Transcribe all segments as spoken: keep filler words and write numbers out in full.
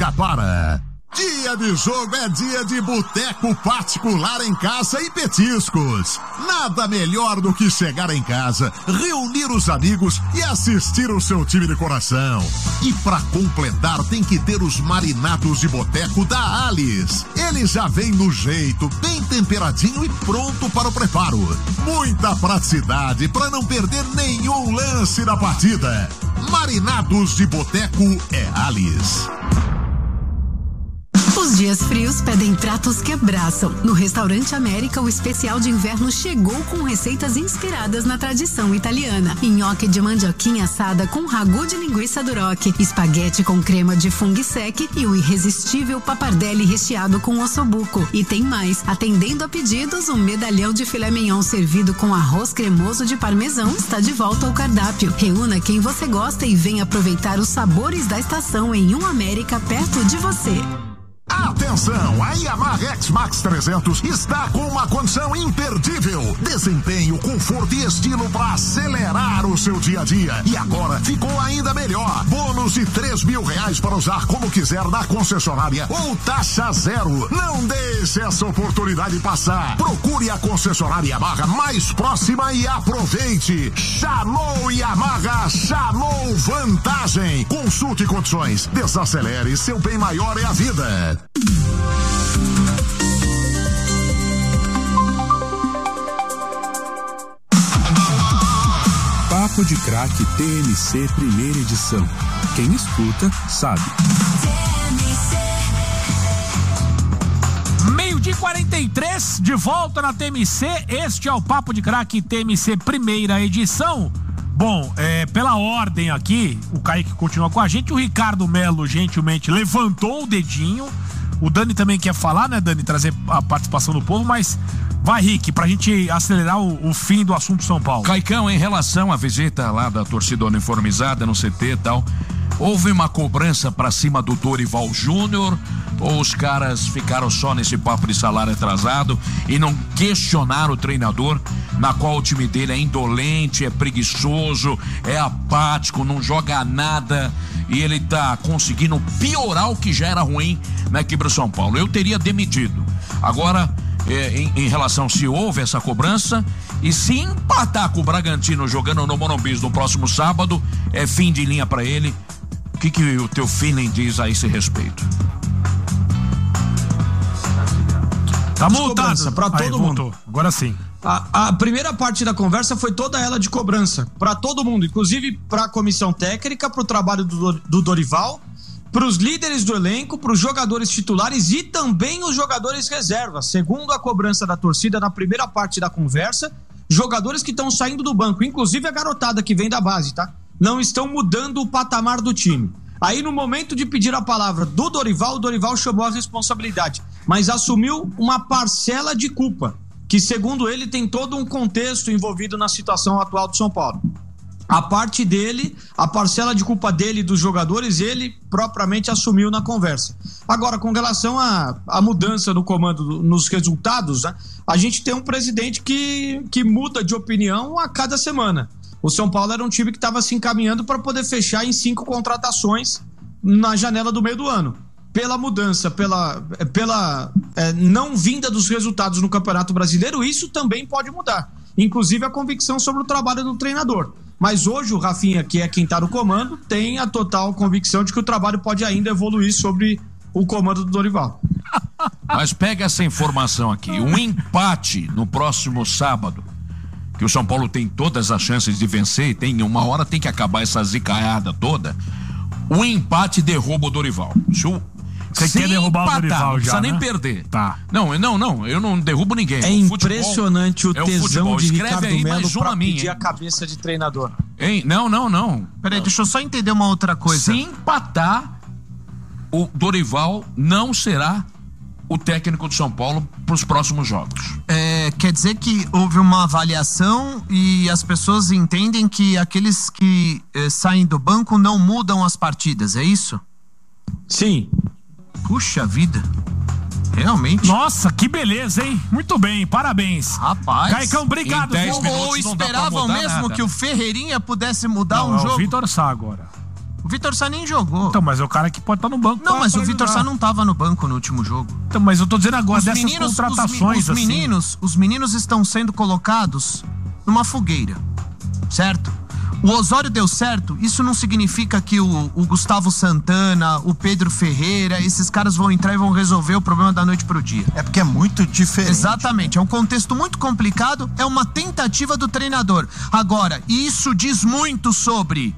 Tapara. Dia de jogo é dia de boteco particular em casa e petiscos. Nada melhor do que chegar em casa, reunir os amigos e assistir o seu time de coração. E pra completar tem que ter os marinados de boteco da Alice. Ele já vem no jeito, bem temperadinho e pronto para o preparo. Muita praticidade para não perder nenhum lance da partida. Marinados de boteco é Alice. Os dias frios pedem pratos que abraçam. No Restaurante América, o especial de inverno chegou com receitas inspiradas na tradição italiana. Nhoque de mandioquinha assada com ragu de linguiça duroc, espaguete com crema de funghi sec e o irresistível pappardelle recheado com ossobuco. E tem mais, atendendo a pedidos, um medalhão de filé mignon servido com arroz cremoso de parmesão está de volta ao cardápio. Reúna quem você gosta e venha aproveitar os sabores da estação em um América perto de você. Atenção, a Yamaha X-Max trezentos está com uma condição imperdível. Desempenho, conforto e estilo para acelerar o seu dia a dia. E agora ficou ainda melhor. Bônus de três mil reais para usar como quiser na concessionária ou taxa zero. Não deixe essa oportunidade passar. Procure a concessionária Yamaha mais próxima e aproveite. Chamou Yamaha, chamou vantagem. Consulte condições. Desacelere, seu bem maior é a vida. Papo de Craque T M C primeira edição. Quem escuta sabe. Meio-dia e quarenta e três, de volta na T M C. Este é o Papo de Craque T M C primeira edição. Bom, é, pela ordem aqui, o Kaique continua com a gente, o Ricardo Melo gentilmente levantou o dedinho. O Dani também quer falar, né, Dani? Trazer a participação do povo, mas vai, Rick, pra gente acelerar o, o fim do assunto São Paulo. Caicão, em relação à visita lá da torcida uniformizada no C T e tal, houve uma cobrança pra cima do Dorival Júnior ou os caras ficaram só nesse papo de salário atrasado e não questionaram o treinador, na qual o time dele é indolente, é preguiçoso, é apático, não joga nada e ele tá conseguindo piorar o que já era ruim na equipe do São Paulo? Eu teria demitido. Agora, é, em, em relação se houve essa cobrança e se empatar com o Bragantino jogando no Morumbi no próximo sábado, é fim de linha pra ele. O que que o teu feeling diz a esse respeito? Tá multado pra todo Aí, mundo. Voltou. Agora sim. A, a primeira parte da conversa foi toda ela de cobrança para todo mundo, inclusive para a comissão técnica, para o trabalho do, do Dorival, para os líderes do elenco, para os jogadores titulares e também os jogadores reservas. Segundo a cobrança da torcida na primeira parte da conversa, jogadores que estão saindo do banco, inclusive a garotada que vem da base, tá? Não estão mudando o patamar do time. Aí no momento de pedir a palavra do Dorival, o Dorival chamou a responsabilidade, mas assumiu uma parcela de culpa, que segundo ele tem todo um contexto envolvido na situação atual do São Paulo. A parte dele, a parcela de culpa dele e dos jogadores, ele propriamente assumiu na conversa. Agora, com relação à, à mudança no comando, do, nos resultados, né, a gente tem um presidente que, que muda de opinião a cada semana. O São Paulo era um time que estava se encaminhando para poder fechar em cinco contratações na janela do meio do ano. Pela mudança, pela, pela é, não vinda dos resultados no Campeonato Brasileiro, isso também pode mudar. Inclusive a convicção sobre o trabalho do treinador. Mas hoje o Rafinha, que é quem está no comando, tem a total convicção de que o trabalho pode ainda evoluir sobre o comando do Dorival. Mas pega essa informação aqui. Um empate no próximo sábado, que o São Paulo tem todas as chances de vencer e tem uma hora tem que acabar essa zicaiada toda. O empate derruba o Dorival. Se o Você quer derrubar empatar, o Dorival já, não precisa né? nem perder. Tá. Não, não, não, eu não derrubo ninguém. É impressionante o tesão de Ricardo Melo pra pedir a cabeça de treinador. Hein? Não, não, não. Peraí, deixa eu só entender uma outra coisa. Se empatar, o Dorival não será o técnico do São Paulo para os próximos jogos. É, quer dizer que houve uma avaliação e as pessoas entendem que aqueles que eh, saem do banco não mudam as partidas, é isso? Sim. Puxa vida. Realmente. Nossa, que beleza, hein? Muito bem, parabéns. Rapaz. Caicão, obrigado. Ou, ou esperavam mesmo nada. que o Ferreirinha pudesse mudar não, um é jogo? o Vitor Sá agora. O Vitor Sá nem jogou. Então, mas é o cara que pode estar no banco. Não, mas o Vitor Sá não estava no banco no último jogo. Então, mas eu tô dizendo agora os dessas meninos, contratações, os, os assim. meninos, os meninos estão sendo colocados numa fogueira, certo? O Osório deu certo, isso não significa que o, o Gustavo Santana, o Pedro Ferreira, esses caras vão entrar e vão resolver o problema da noite pro dia. É porque é muito diferente. Exatamente, é um contexto muito complicado, é uma tentativa do treinador. Agora, isso diz muito sobre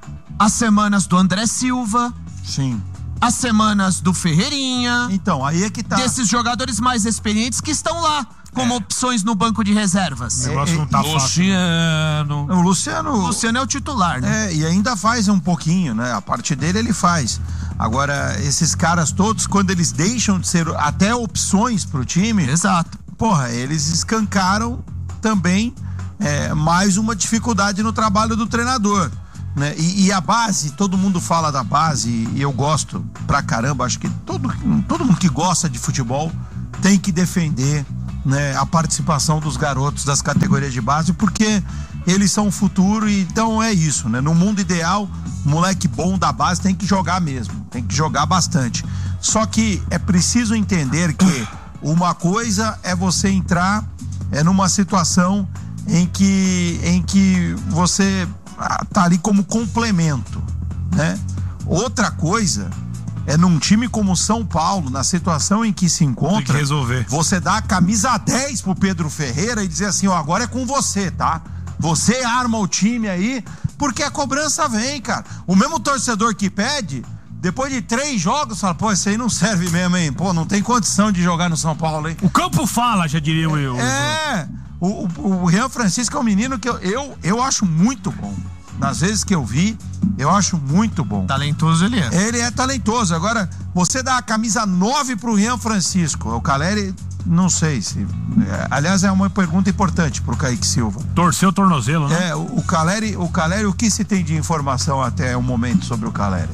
as semanas do André Silva. Sim. As semanas do Ferreirinha. Então, aí é que tá. Desses jogadores mais experientes que estão lá como é. opções no banco de reservas. O negócio é, não tá Luciano. O Luciano. O Luciano é o titular, né? É, e ainda faz um pouquinho, né? A parte dele ele faz. Agora, esses caras todos, quando eles deixam de ser até opções pro time. Exato. Porra, eles escancaram também é, mais uma dificuldade no trabalho do treinador. Né? E, e a base, todo mundo fala da base, e eu gosto pra caramba, acho que todo, todo mundo que gosta de futebol tem que defender, né, a participação dos garotos das categorias de base, porque eles são o futuro, e então é isso, né? No mundo ideal, moleque bom da base tem que jogar mesmo, tem que jogar bastante. Só que é preciso entender que uma coisa é você entrar é, numa situação em que, em que você tá ali como complemento, né? Outra coisa é num time como o São Paulo, na situação em que se encontra, tem que resolver. Você dá a camisa dez pro Pedro Ferreira e dizer assim, ó, agora é com você, tá? Você arma o time aí, porque a cobrança vem, cara. O mesmo torcedor que pede, depois de três jogos, fala, pô, esse aí não serve mesmo, hein? Pô, não tem condição de jogar no São Paulo, hein? O campo fala, já diria o eu. É, o, o, o Rian Francisco é um menino que eu, eu, eu acho muito bom. Nas vezes que eu vi, eu acho muito bom. Talentoso ele é. Ele é talentoso. Agora, você dá a camisa nove pro Rian Francisco. O Caleri, não sei se... É, aliás, é uma pergunta importante pro Kaique Silva. Torceu o tornozelo, né? É, o, o Caleri, o Caleri, o que se tem de informação até o momento sobre o Caleri?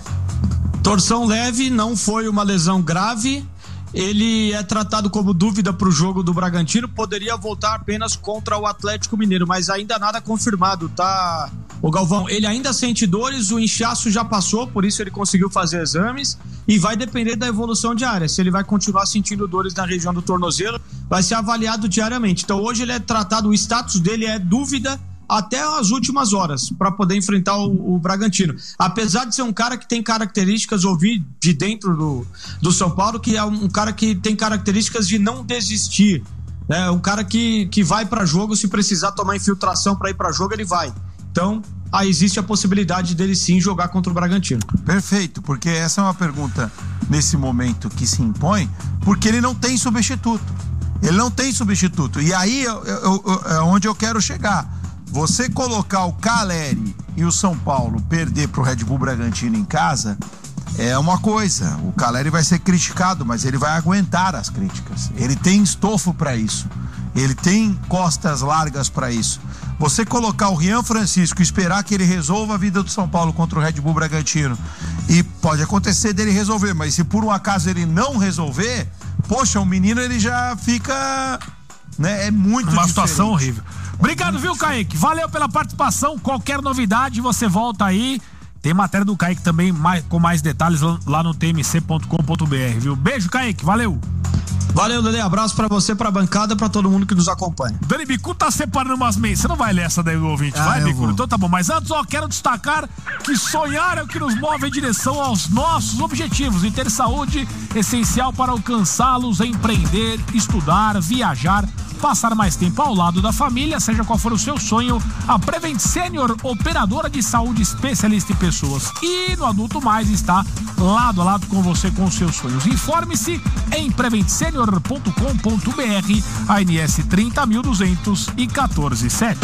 Torção leve, não foi uma lesão grave. Ele é tratado como dúvida para o jogo do Bragantino, poderia voltar apenas contra o Atlético Mineiro, mas ainda nada confirmado, tá? O Galvão, ele ainda sente dores, o inchaço já passou, por isso ele conseguiu fazer exames e vai depender da evolução diária. Se ele vai continuar sentindo dores na região do tornozelo, vai ser avaliado diariamente. Então hoje ele é tratado, o status dele é dúvida até as últimas horas, para poder enfrentar o, o Bragantino. Apesar de ser um cara que tem características, ouvi de dentro do, do São Paulo, que é um cara que tem características de não desistir. É um cara que, que vai para jogo, se precisar tomar infiltração para ir para jogo, ele vai. Então, aí existe a possibilidade dele sim jogar contra o Bragantino. Perfeito, porque essa é uma pergunta nesse momento que se impõe, porque ele não tem substituto. Ele não tem substituto. E aí eu, eu, eu, é onde eu quero chegar. Você colocar o Caleri e o São Paulo perder pro Red Bull Bragantino em casa é uma coisa. O Caleri vai ser criticado, mas ele vai aguentar as críticas. Ele tem estofo para isso. Ele tem costas largas para isso. Você colocar o Rian Francisco e esperar que ele resolva a vida do São Paulo contra o Red Bull Bragantino, e pode acontecer dele resolver, mas se por um acaso ele não resolver, poxa, o menino ele já fica, né, é muito uma diferente. Situação horrível. Obrigado, viu, Kaique? Valeu pela participação. Qualquer novidade, você volta aí. Tem matéria do Kaique também mais, com mais detalhes lá no t m c ponto com ponto b r, viu? Beijo, Kaique. Valeu. Valeu, Lelê. Abraço pra você, pra bancada, pra todo mundo que nos acompanha. Dani Bicu tá separando umas meias. Você não vai ler essa daí, ouvinte? Ah, vai, Bicu? Então tá bom. Mas antes, ó, quero destacar que sonhar é o que nos move em direção aos nossos objetivos. E ter saúde essencial para alcançá-los, empreender, estudar, viajar, passar mais tempo ao lado da família, seja qual for o seu sonho. A Prevent Senior, operadora de saúde especialista em pessoas e no Adulto Mais, está lado a lado com você com os seus sonhos. Informe-se em prevent senior ponto com ponto b r, A N S trinta mil duzentos e quatorze sete.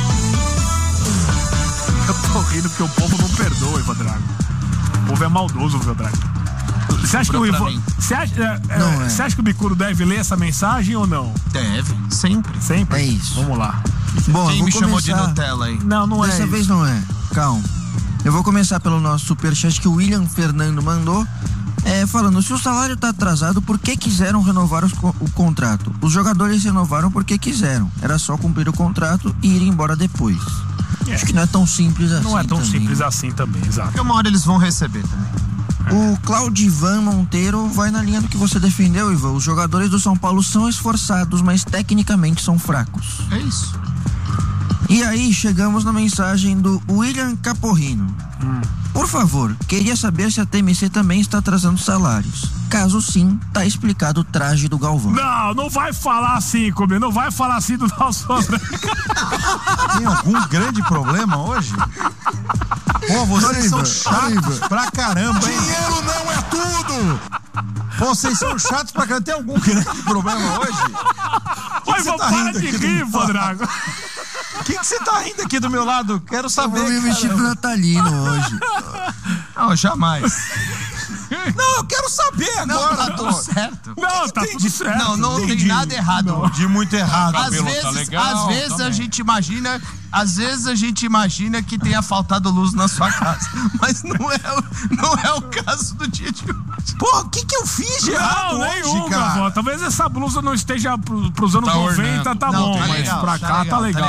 Eu tô rindo porque o povo não perdoa, Ivan Drago. O povo é maldoso, Ivan Drago. Você acha, que o Ivan, você, acha, é, é. você acha que o Bicuro deve ler essa mensagem ou não? Deve, sempre. Sempre? É isso. Vamos lá. Bom, Quem eu vou me começar... chamou de Nutella aí? Não, não é Dessa isso. vez não é. Calma. Eu vou começar pelo nosso superchat que o William Fernando mandou. É, falando, se o salário tá atrasado, por que quiseram renovar os, o contrato? Os jogadores renovaram porque quiseram. Era só cumprir o contrato e ir embora depois. É. Acho que não é tão simples assim. Não é tão também. simples assim também, exato. Porque uma hora eles vão receber também. O Claudivan Monteiro vai na linha do que você defendeu, Ivan. Os jogadores do São Paulo são esforçados, mas tecnicamente são fracos. É isso. E aí chegamos na mensagem do William Caporrino. Hum. Por favor, queria saber se a T M C também está atrasando salários. Caso sim, tá explicado o traje do Galvão. Não, não vai falar assim comigo, não vai falar assim do nosso André. Tem algum grande problema hoje? Pô, vocês Oliva, são chatos Oliva. pra caramba, hein? Dinheiro não é tudo! Vocês são chatos pra caramba. Tem algum grande problema hoje? Oi, você vou tá para rindo de aqui do rir, meu Vandrago. O que que você tá rindo aqui do meu lado? Quero saber. Eu vou me vestir caramba. natalino hoje. Não, jamais. Não, eu quero saber Não, agora. tá tudo certo. Não, tá tudo certo. Não, não tem Entendi. nada errado. Não, de muito errado. Às cabelo tá vezes, legal às vezes a também. gente imagina, às vezes a gente imagina que tenha faltado luz na sua casa, mas não é, o- não é o caso do dia de hoje. Pô, o que que eu fiz de errado Não, hoje, nenhum, cara? Gavó. Talvez essa blusa não esteja pro, pros anos Tá noventa, ornando. tá Não, bom, tá mas legal, pra tá cá legal, tá legal.